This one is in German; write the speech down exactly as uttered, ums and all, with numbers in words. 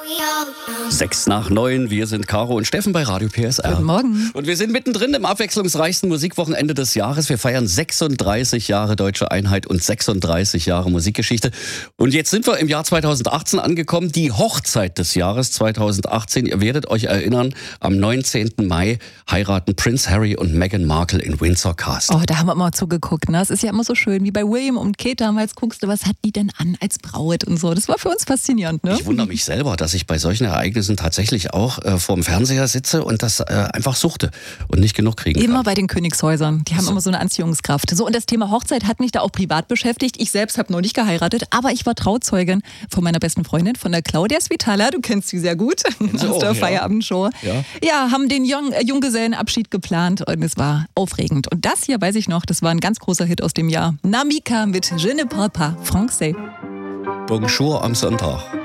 Sechs nach neun, wir sind Caro und Steffen bei Radio P S R. Guten Morgen. Und wir sind mittendrin im abwechslungsreichsten Musikwochenende des Jahres. Wir feiern sechsunddreißig Jahre Deutsche Einheit und sechsunddreißig Jahre Musikgeschichte. Und jetzt sind wir im Jahr zweitausendachtzehn angekommen, die Hochzeit des Jahres zweitausendachtzehn. Ihr werdet euch erinnern, am neunzehnten Mai heiraten Prince Harry und Meghan Markle in Windsor Castle. Oh, da haben wir immer zugeguckt, ne? Es ist ja immer so schön, wie bei William und Kate damals guckst du, was hat die denn an als Braut und so. Das war für uns faszinierend, ne? Ich wundere mich selber, dass ich bei solchen Ereignissen tatsächlich auch äh, vorm Fernseher sitze und das äh, einfach suchte und nicht genug kriegen kann. Immer bei den Königshäusern. Die haben so. immer so eine Anziehungskraft. So, und das Thema Hochzeit hat mich da auch privat beschäftigt. Ich selbst habe noch nicht geheiratet, aber ich war Trauzeugin von meiner besten Freundin, von der Claudia Svitala. Du kennst sie sehr gut So, aus der ja. Feierabendshow. Ja. ja, haben den Jung, äh, Junggesellenabschied geplant und es war aufregend. Und das hier, weiß ich noch, das war ein ganz großer Hit aus dem Jahr. Namika mit Je ne parle pas français. Bonjour am Sonntag.